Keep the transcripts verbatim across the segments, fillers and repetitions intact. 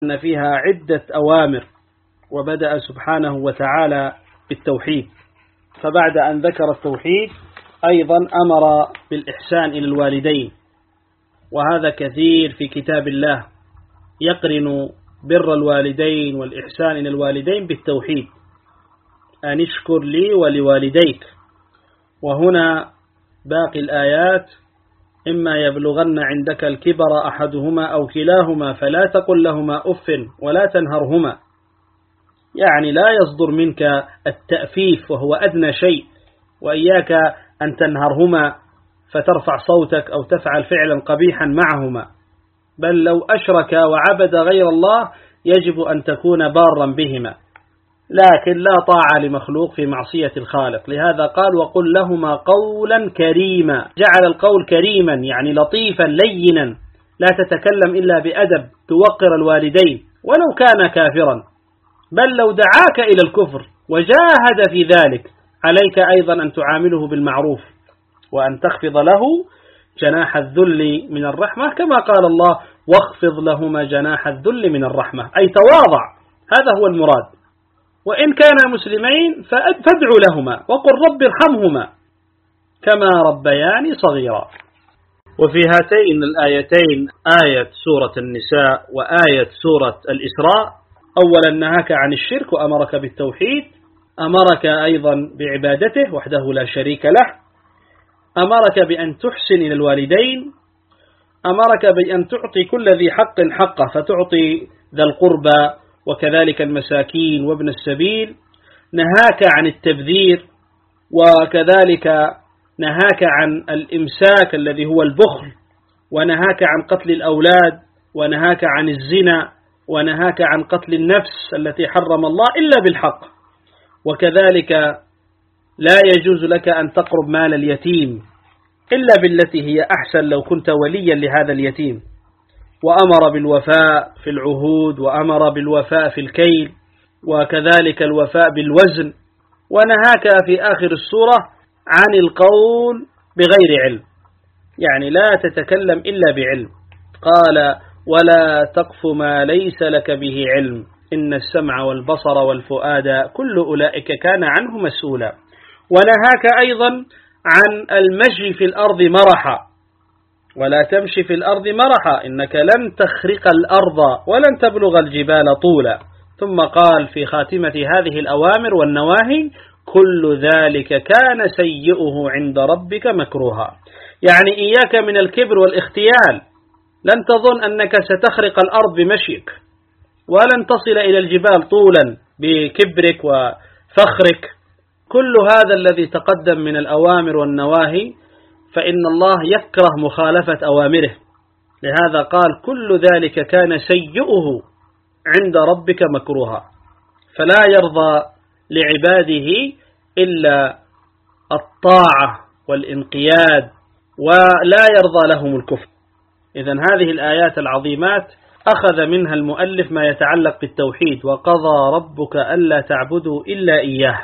أن فيها عدة أوامر، وبدأ سبحانه وتعالى بالتوحيد، فبعد أن ذكر التوحيد أيضا أمر بالإحسان إلى الوالدين، وهذا كثير في كتاب الله يقرن بر الوالدين والإحسان إلى الوالدين بالتوحيد، أن اشكر لي ولوالديك. وهنا باقي الآيات: إما يبلغن عندك الكبر أحدهما أو كلاهما فلا تقل لهما أف ولا تنهرهما، يعني لا يصدر منك التأفيف وهو أدنى شيء، وإياك أن تنهرهما فترفع صوتك أو تفعل فعلا قبيحا معهما، بل لو أشرك وعبد غير الله يجب أن تكون بارا بهما، لكن لا طاعة لمخلوق في معصية الخالق. لهذا قال: وقل لهما قولا كريما، جعل القول كريما يعني لطيفا لينا، لا تتكلم إلا بأدب، توقر الوالدين ولو كان كافرا، بل لو دعاك إلى الكفر وجاهد في ذلك عليك أيضا أن تعامله بالمعروف، وأن تخفض له جناح الذل من الرحمة، كما قال الله: واخفض لهما جناح الذل من الرحمة، أي تواضع، هذا هو المراد. وإن كانا مسلمين فادعوا لهما وقل رب ارحمهما كما ربياني صغيرا. وفي هاتين الآيتين، آية سورة النساء وآية سورة الإسراء، أولا نهاك عن الشرك وأمرك بالتوحيد، أمرك أيضا بعبادته وحده لا شريك له، أمرك بأن تحسن إلى الوالدين، أمرك بأن تعطي كل ذي حق حقه، فتعطي ذا القربى وكذلك المساكين وابن السبيل، نهاك عن التبذير، وكذلك نهاك عن الإمساك الذي هو البخل، ونهاك عن قتل الأولاد، ونهاك عن الزنا، ونهاك عن قتل النفس التي حرم الله إلا بالحق، وكذلك لا يجوز لك أن تقرب مال اليتيم إلا بالتي هي أحسن لو كنت وليا لهذا اليتيم، وأمر بالوفاء في العهود، وأمر بالوفاء في الكيل، وكذلك الوفاء بالوزن، ونهاك في آخر السورة عن القول بغير علم، يعني لا تتكلم إلا بعلم. قال: ولا تقف ما ليس لك به علم إن السمع والبصر والفؤاد كل أولئك كان عنه مسؤولا. ونهاك أيضا عن المشي في الأرض مرحا، ولا تمشي في الأرض مرحا إنك لن تخرق الأرض ولن تبلغ الجبال طولا. ثم قال في خاتمة هذه الأوامر والنواهي: كل ذلك كان سيئه عند ربك مكروها، يعني إياك من الكبر والاختيال، لن تظن أنك ستخرق الأرض بمشيك، ولن تصل إلى الجبال طولا بكبرك وفخرك. كل هذا الذي تقدم من الأوامر والنواهي فإن الله يكره مخالفة أوامره، لهذا قال: كل ذلك كان سيئه عند ربك مكروها، فلا يرضى لعباده إلا الطاعة والانقياد، ولا يرضى لهم الكفر. إذن هذه الآيات العظيمات أخذ منها المؤلف ما يتعلق بالتوحيد: وقضى ربك ألا تعبدوا إلا إياه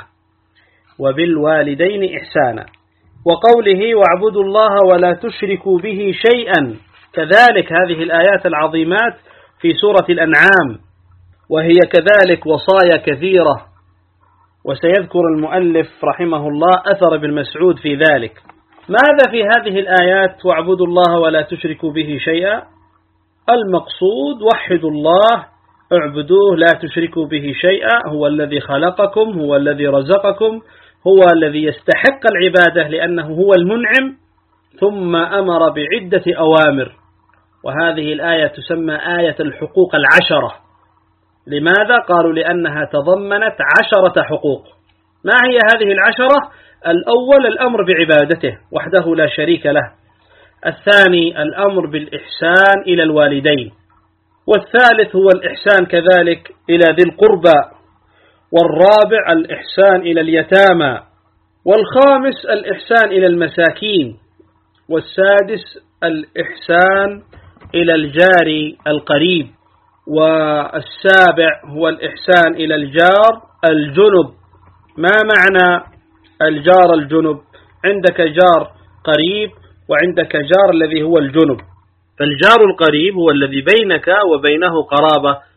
وبالوالدين إحسانا، وقوله: واعبدوا الله ولا تشركوا به شيئا، كذلك هذه الآيات العظيمات في سورة الأنعام، وهي كذلك وصايا كثيرة، وسيذكر المؤلف رحمه الله أثر ابن مسعود في ذلك. ماذا في هذه الآيات واعبدوا الله ولا تشركوا به شيئا؟ المقصود وحدوا الله، اعبدوه لا تشركوا به شيئا، هو الذي خلقكم، هو الذي رزقكم، هو الذي يستحق العبادة لأنه هو المنعم. ثم أمر بعدة أوامر، وهذه الآية تسمى آية الحقوق العشرة. لماذا؟ قالوا: لأنها تضمنت عشرة حقوق. ما هي هذه العشرة؟ الأول الأمر بعبادته وحده لا شريك له، الثاني الأمر بالإحسان إلى الوالدين، والثالث هو الإحسان كذلك إلى ذي القربى، والرابع الإحسان إلى اليتامى، والخامس الإحسان إلى المساكين، والسادس الإحسان إلى الجار القريب، والسابع هو الإحسان إلى الجار الجنب. ما معنى الجار الجنب؟ عندك جار قريب وعندك جار الذي هو الجنب. فالجار القريب هو الذي بينك وبينه قرابة